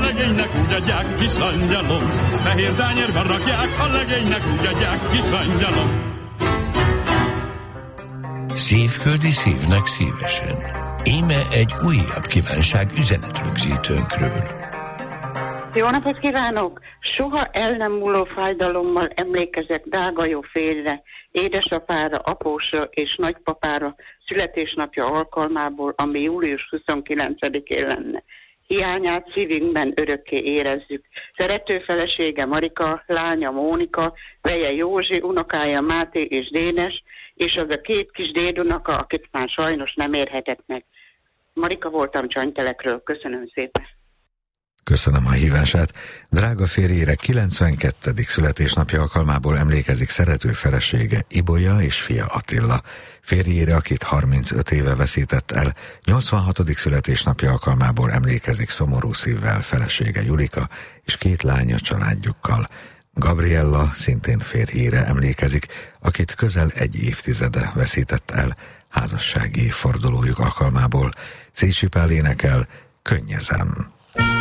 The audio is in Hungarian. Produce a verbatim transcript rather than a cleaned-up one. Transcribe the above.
legénynek úgy adják, kis angyalom. Fehér tányérban rakják, a legénynek úgy adják, kis angyalom. Szívföldi szívnek szívesen. Íme egy újabb kívánság üzenetrögzítőnkről. Jó napot kívánok! Soha el nem múló fájdalommal emlékezek drága jó férjre, édesapára, apósra és nagypapára születésnapja alkalmából, ami július huszonkilencedikén lenne. Hiányát szívünkben örökké érezzük. Szerető felesége Marika, lánya Mónika, veje Józsi, unokája Máté és Dénes, és az a két kis dédunoka, akit már sajnos nem érhetett meg. Marika voltam Csanytelekről. Köszönöm szépen. Köszönöm a hívását. Drága férjére kilencvenkettedik születésnapja alkalmából emlékezik szerető felesége Ibolya és fia Attila. Férjére, akit harmincöt éve veszített el, nyolcvanhatodik születésnapja alkalmából emlékezik szomorú szívvel felesége Julika és két lánya családjukkal. Gabriella szintén férjére emlékezik, akit közel egy évtizede veszített el házassági fordulójuk alkalmából. Szécsi Pál énekel Könnyezem.